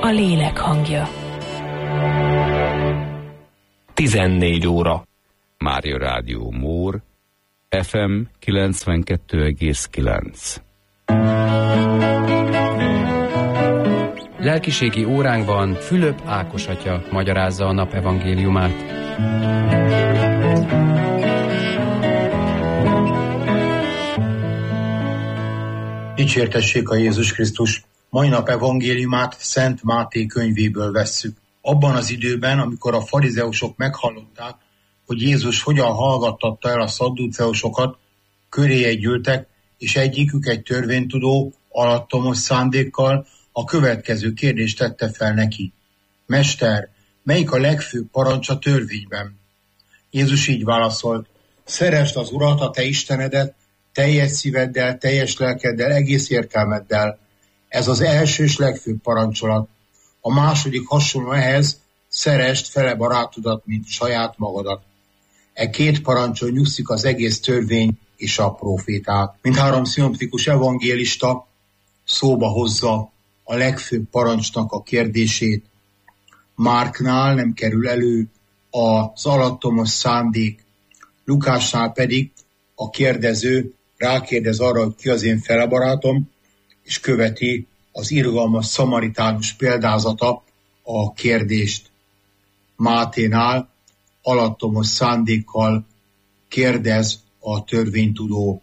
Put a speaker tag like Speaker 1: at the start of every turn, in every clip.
Speaker 1: lélek hangja.
Speaker 2: 14 óra.
Speaker 3: Mária Rádió Mór, FM 92,9.
Speaker 4: Lelkiségi óránkban Fülöp Ákos atya magyarázza a nap evangéliumát.
Speaker 5: Dicsértessék a Jézus Krisztus! Mai nap evangéliumát Szent Máté könyvéből vesszük. Abban az időben, amikor a farizeusok meghallották, hogy Jézus hogyan hallgattatta el a szadduceusokat, köréje gyűltek, és egyikük egy törvénytudó, alattomos szándékkal a következő kérdést tette fel neki. Mester, melyik a legfőbb parancs a törvényben? Jézus így válaszolt, szeresd az Urat, a te Istenedet, teljes szíveddel, teljes lelkeddel, egész értelmeddel. Ez az első és legfőbb parancsolat. A második hasonló ehhez, szeresd fele barátodat, mint saját magadat. E két parancson nyugszik az egész törvény és a próféták. Mindhárom szinoptikus evangélista szóba hozza a legfőbb parancsnak a kérdését. Márknál nem kerül elő az alattomos szándék, Lukásnál pedig a kérdező rákérdez arra, hogy ki az én felebarátom, és követi az irgalmas szamaritánus példázata a kérdést. Máténál alattomos szándékkal kérdez a törvénytudó.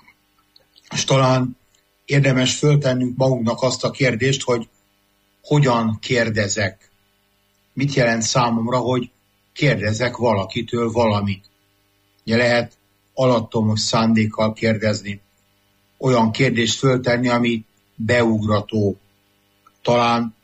Speaker 5: És talán érdemes föltennünk magunknak azt a kérdést, hogy hogyan kérdezek. Mit jelent számomra, hogy kérdezek valakitől valamit. Ugye lehet alattomos szándékkal kérdezni. Olyan kérdést föltenni, ami beugrató. Talán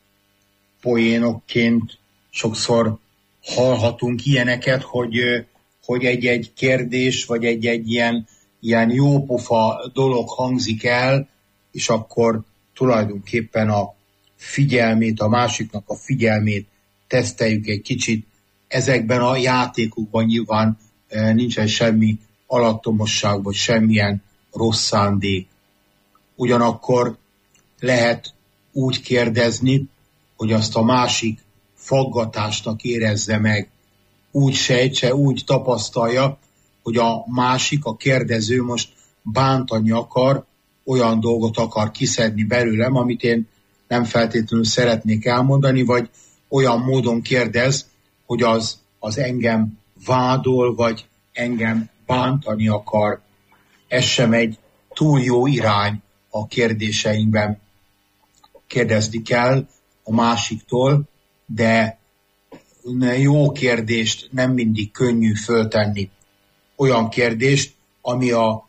Speaker 5: poénokként sokszor hallhatunk ilyeneket, hogy egy kérdés, vagy egy ilyen jópofa dolog hangzik el, és akkor tulajdonképpen a figyelmét, a másiknak a figyelmét teszteljük egy kicsit. Ezekben a játékokban nyilván nincsen semmi alattomosság, vagy semmilyen rossz szándék. Ugyanakkor lehet úgy kérdezni, hogy azt a másik faggatásnak érezze meg, úgy sejtse, úgy tapasztalja, hogy a másik, a kérdező most bántani akar, olyan dolgot akar kiszedni belőlem, amit én nem feltétlenül szeretnék elmondani, vagy olyan módon kérdez, hogy az engem vádol, vagy engem bántani akar. Ez sem egy túl jó irány a kérdéseinkben. Kérdezni kell a másiktól, de jó kérdést nem mindig könnyű föltenni. Olyan kérdést, ami a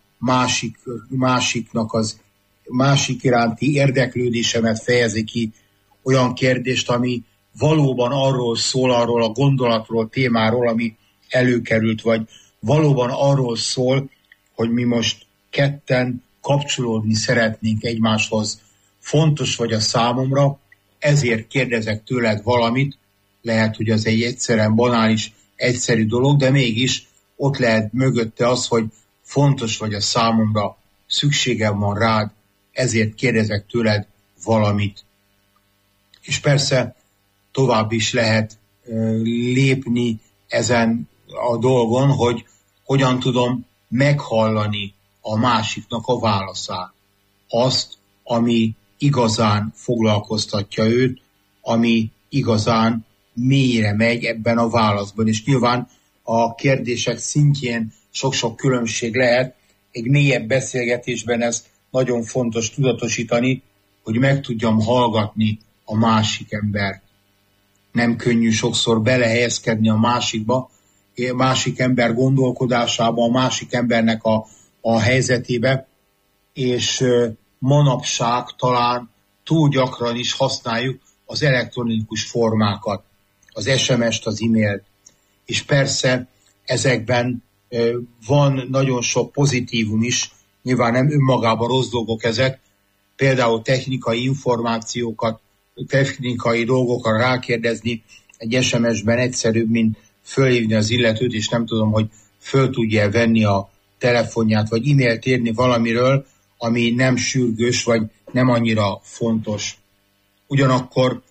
Speaker 5: másiknak az másik iránti érdeklődésemet fejezi ki. Olyan kérdést, ami valóban arról szól, arról a gondolatról, témáról, ami előkerült, vagy valóban arról szól, hogy mi most ketten kapcsolódni szeretnénk egymáshoz. Fontos vagy a számomra, ezért kérdezek tőled valamit, lehet, hogy az egy egyszerűen banális, egyszerű dolog, de mégis ott lehet mögötte az, hogy fontos vagy a számomra, szükségem van rád, ezért kérdezek tőled valamit. És persze tovább is lehet lépni ezen a dolgon, hogy hogyan tudom meghallani a másiknak a válaszát. Azt, ami igazán foglalkoztatja őt, ami igazán mélyre megy ebben a válaszban. És nyilván a kérdések szintjén sok-sok különbség lehet. Egy mélyebb beszélgetésben ez nagyon fontos tudatosítani, hogy meg tudjam hallgatni a másik embert. Nem könnyű sokszor belehelyezkedni a másikba, a másik ember gondolkodásába, a másik embernek a helyzetébe, és manapság talán túl gyakran is használjuk az elektronikus formákat, az SMS-t, az e-mailt. És persze ezekben van nagyon sok pozitívum is, nyilván nem önmagában rossz dolgok ezek, például technikai információkat, technikai dolgokra rákérdezni egy SMS-ben egyszerűbb, mint fölhívni az illetőt, és nem tudom, hogy föl tudja venni a telefonját, vagy e-mailt írni valamiről, ami nem sürgős, vagy nem annyira fontos. Ugyanakkor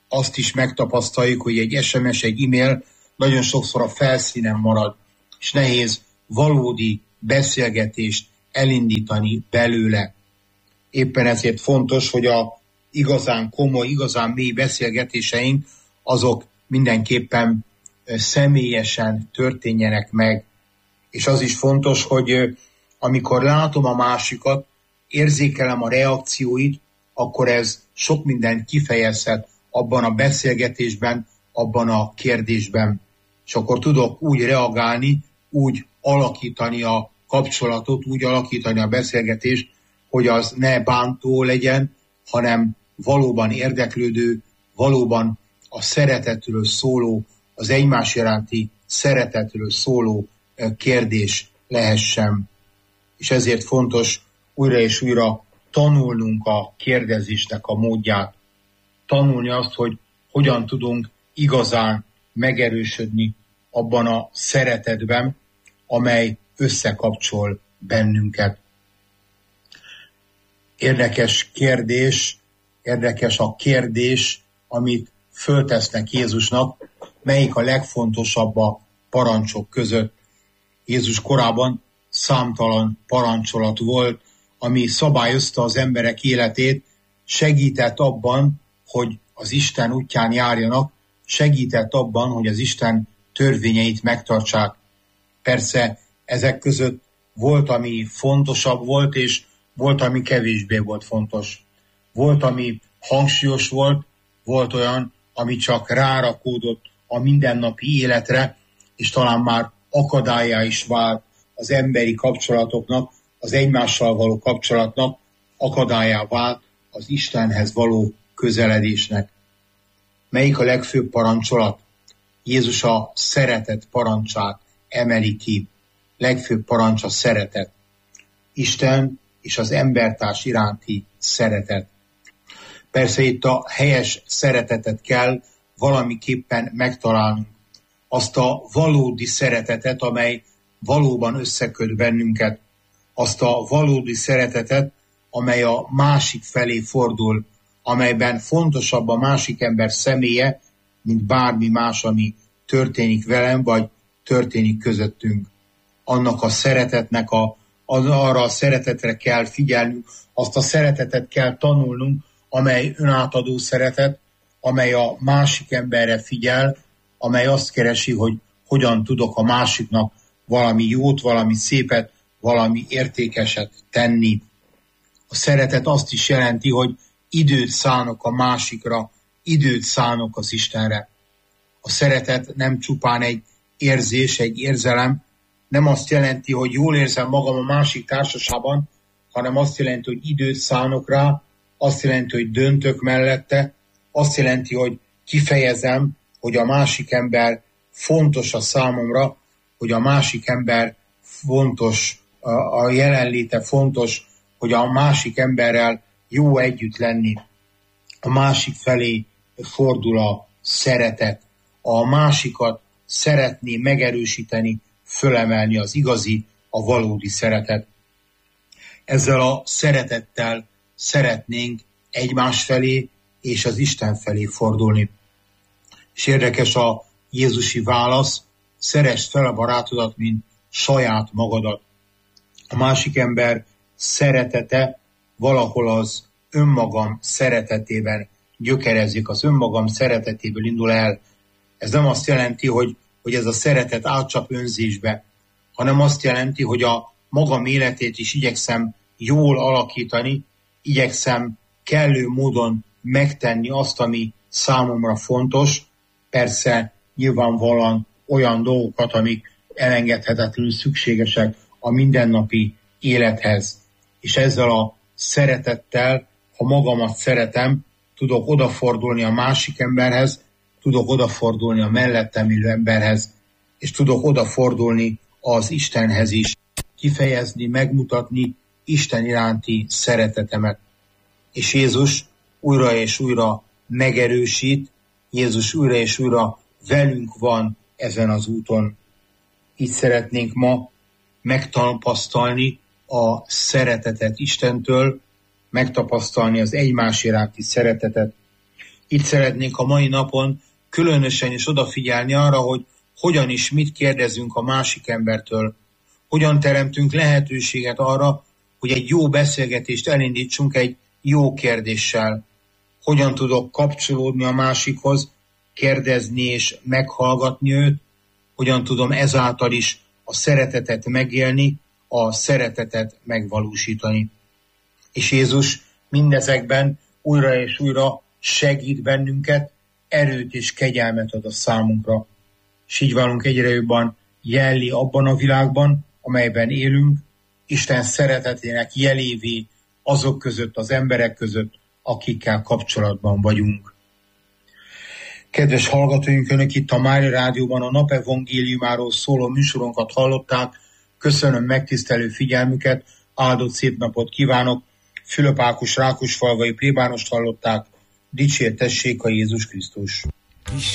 Speaker 5: azt is megtapasztaljuk, hogy egy SMS, egy e-mail nagyon sokszor a felszínen marad, és nehéz valódi beszélgetést elindítani belőle. Éppen ezért fontos, hogy a igazán komoly, igazán mély beszélgetéseink azok mindenképpen személyesen történjenek meg. És az is fontos, hogy amikor látom a másikat, érzékelem a reakcióit, akkor ez sok mindent kifejezhet abban a beszélgetésben, abban a kérdésben. És akkor tudok úgy reagálni, úgy alakítani a kapcsolatot, úgy alakítani a beszélgetést, hogy az ne bántó legyen, hanem valóban érdeklődő, valóban a szeretetről szóló, az egymás iránti szeretetről szóló kérdés lehessen. És ezért fontos újra és újra tanulnunk a kérdezésnek a módját. Tanulni azt, hogy hogyan tudunk igazán megerősödni abban a szeretetben, amely összekapcsol bennünket. Érdekes a kérdés, amit föltesznek Jézusnak, melyik a legfontosabb a parancsok között. Jézus korában számtalan parancsolat volt, ami szabályozta az emberek életét, segített abban, hogy az Isten útján járjanak, segített abban, hogy az Isten törvényeit megtartsák. Persze ezek között volt, ami fontosabb volt, és volt, ami kevésbé volt fontos. Volt, ami hangsúlyos volt, volt olyan, ami csak rárakódott a mindennapi életre, és talán már akadályá is vált az emberi kapcsolatoknak, az egymással való kapcsolatnak, akadályá vált az Istenhez való közeledésnek. Melyik a legfőbb parancsolat? Jézus a szeretet parancsát emeli ki. Legfőbb parancs a szeretet. Isten és az embertárs iránti szeretet. Persze itt a helyes szeretetet kell valamiképpen megtalálnunk. Azt a valódi szeretetet, amely valóban összeköt bennünket. Azt a valódi szeretetet, amely a másik felé fordul, amelyben fontosabb a másik ember személye, mint bármi más, ami történik velem, vagy történik közöttünk. Annak a szeretetnek, arra a szeretetre kell figyelnünk, azt a szeretetet kell tanulnunk, amely önátadó szeretet, amely a másik emberre figyel, amely azt keresi, hogy hogyan tudok a másiknak valami jót, valami szépet, valami értékeset tenni. A szeretet azt is jelenti, hogy időt szánok a másikra, időt szánok az Istenre. A szeretet nem csupán egy érzés, egy érzelem, nem azt jelenti, hogy jól érzem magam a másik társaságban, hanem azt jelenti, hogy időt szánok rá, azt jelenti, hogy döntök mellette, azt jelenti, hogy kifejezem, hogy a másik ember fontos a számomra, hogy a másik ember fontos, a jelenléte fontos, hogy a másik emberrel jó együtt lenni. A másik felé fordul a szeretet. A másikat szeretné megerősíteni, fölemelni az igazi, a valódi szeretet. Ezzel a szeretettel szeretnénk egymás felé és az Isten felé fordulni. És érdekes a jézusi válasz, szeresd fel a barátodat, mint saját magadat. A másik ember szeretete valahol az önmagam szeretetében gyökerezik, az önmagam szeretetéből indul el. Ez nem azt jelenti, hogy ez a szeretet átcsap önzésbe, hanem azt jelenti, hogy a magam életét is igyekszem jól alakítani, igyekszem kellő módon megtenni azt, ami számomra fontos, persze nyilvánvalóan olyan dolgokat, amik elengedhetetlenül szükségesek a mindennapi élethez. És ezzel a szeretettel, ha magamat szeretem, tudok odafordulni a másik emberhez, tudok odafordulni a mellettem élő emberhez, és tudok odafordulni az Istenhez is, kifejezni, megmutatni Isten iránti szeretetemet. És Jézus újra és újra megerősít, Jézus újra és újra velünk van ezen az úton. Így szeretnénk ma megtapasztalni a szeretetet Istentől, megtapasztalni az egymás iránti szeretetet. Itt szeretnénk a mai napon különösen is odafigyelni arra, hogy hogyan is mit kérdezünk a másik embertől. Hogyan teremtünk lehetőséget arra, hogy egy jó beszélgetést elindítsunk egy jó kérdéssel. Hogyan tudok kapcsolódni a másikhoz, kérdezni és meghallgatni őt. Hogyan tudom ezáltal is a szeretetet megélni, a szeretetet megvalósítani. És Jézus mindezekben újra és újra segít bennünket, erőt és kegyelmet ad a számunkra. És így válunk egyre jobban jellé abban a világban, amelyben élünk, Isten szeretetének jelévé azok között, az emberek között, akikkel kapcsolatban vagyunk. Kedves hallgatóink, Önök itt a Mária Rádióban a nap evangéliumáról szóló műsorunkat hallották. Köszönöm megtisztelő figyelmüket, áldott szép napot kívánok. Fülöp Ákos Rákosfalvai plébánost hallották. Dicsértessék a Jézus Krisztus!